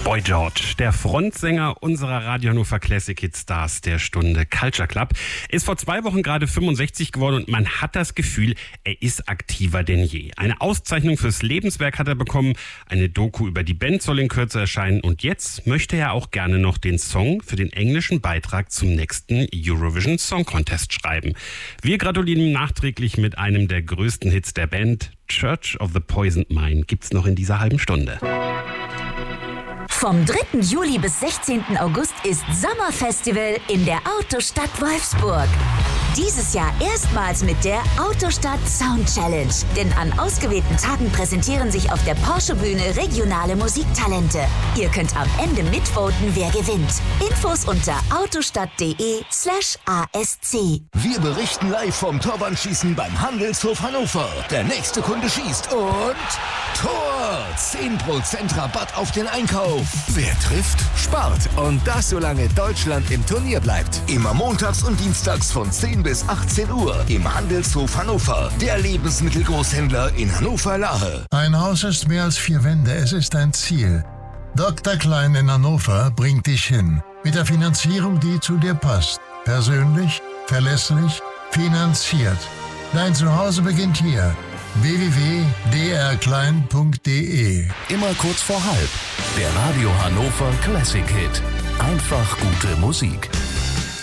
Boy George, der Frontsänger unserer Radio Hannover Classic Hit Stars der Stunde Culture Club, ist vor 2 Wochen gerade 65 geworden und man hat das Gefühl, er ist aktiver denn je. Eine Auszeichnung fürs Lebenswerk hat er bekommen, eine Doku über die Band soll in Kürze erscheinen und jetzt möchte er auch gerne noch den Song für den englischen Beitrag zum nächsten Eurovision Song Contest schreiben. Wir gratulieren ihm nachträglich mit einem der größten Hits der Band. Church of the Poisoned Mind gibt's noch in dieser halben Stunde. Vom 3. Juli bis 16. August ist Sommerfestival in der Autostadt Wolfsburg. Dieses Jahr erstmals mit der Autostadt Sound Challenge. Denn an ausgewählten Tagen präsentieren sich auf der Porsche-Bühne regionale Musiktalente. Ihr könnt am Ende mitvoten, wer gewinnt. Infos unter autostadt.de/ASC. Wir berichten live vom Torwandschießen beim Handelshof Hannover. Der nächste Kunde schießt und Tor! 10% Rabatt auf den Einkauf. Wer trifft, spart. Und das, solange Deutschland im Turnier bleibt. Immer montags und dienstags von 10 bis 18 Uhr im Handelshof Hannover. Der Lebensmittelgroßhändler in Hannover-Lahe. Ein Haus ist mehr als 4 Wände, es ist ein Ziel. Dr. Klein in Hannover bringt dich hin. Mit der Finanzierung, die zu dir passt. Persönlich, verlässlich, finanziert. Dein Zuhause beginnt hier. www.drklein.de. Immer kurz vor halb. Der Radio Hannover Classic Hit. Einfach gute Musik.